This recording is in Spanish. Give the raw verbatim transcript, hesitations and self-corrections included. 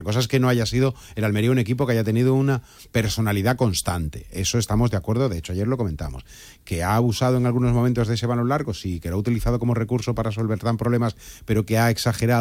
La cosa es que no haya sido el Almería un equipo que haya tenido una personalidad constante. Eso estamos de acuerdo, de hecho ayer lo comentamos. Que ha abusado en algunos momentos de ese balón largo, sí, que lo ha utilizado como recurso para solventar problemas, pero que ha exagerado